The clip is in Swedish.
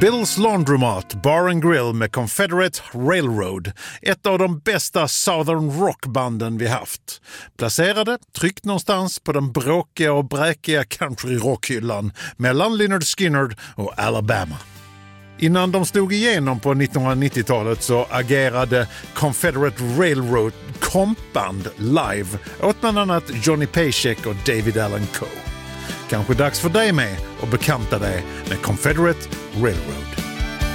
Bill's Laundromat Bar and Grill med Confederate Railroad. Ett av de bästa Southern rockbanden vi haft. Placerade tryggt någonstans på den bråkiga och bräkiga country-rockhyllan mellan Lynyrd Skynyrd och Alabama. Innan de slog igenom på 1990-talet så agerade Confederate Railroad kompband live åt bland annat Johnny Paycheck och David Allan Coe. Kanske dags för dig med att bekanta dig med Confederate Railroad.